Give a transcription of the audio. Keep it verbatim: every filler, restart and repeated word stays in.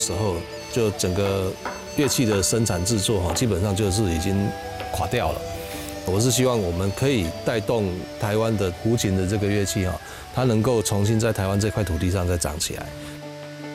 时候，就整个乐器的生产制作哈，基本上就是已经垮掉了。我是希望我们可以带动台湾的胡琴的这个乐器哈，它能够重新在台湾这块土地上再长起来。